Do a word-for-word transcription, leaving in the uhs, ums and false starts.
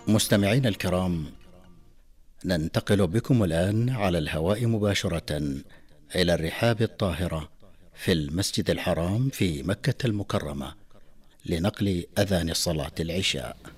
مستمعين الكرام، ننتقل بكم الآن على الهواء مباشرة إلى الرحاب الطاهرة في المسجد الحرام في مكة المكرمة لنقل أذان صلاة العشاء.